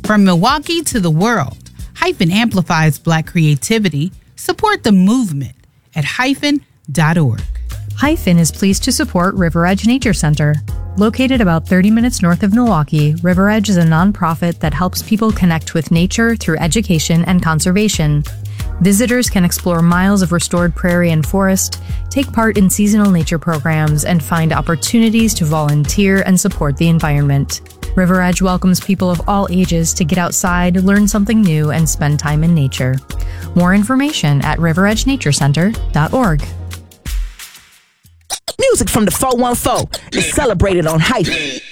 From Milwaukee to the world, Hyphen amplifies Black creativity. Support the movement at hyphen.org. Hyphen is pleased to support River Edge Nature Center. Located about 30 minutes north of Milwaukee, River Edge is a nonprofit that helps people connect with nature through education and conservation. Visitors can explore miles of restored prairie and forest, take part in seasonal nature programs, and find opportunities to volunteer and support the environment. River Edge welcomes people of all ages to get outside, learn something new, and spend time in nature. More information at riveredgenaturecenter.org. Music from the 414 is celebrated on Hyphen.